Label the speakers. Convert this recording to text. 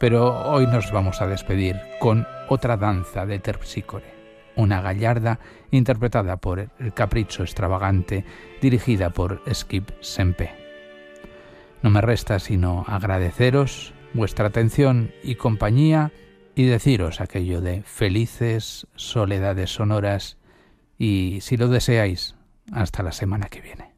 Speaker 1: Pero hoy nos vamos a despedir con otra danza de Terpsícore, una gallarda interpretada por el Capricho Extravagante, dirigida por Skip Sempe. No me resta sino agradeceros vuestra atención y compañía y deciros aquello de felices soledades sonoras y, si lo deseáis, hasta la semana que viene.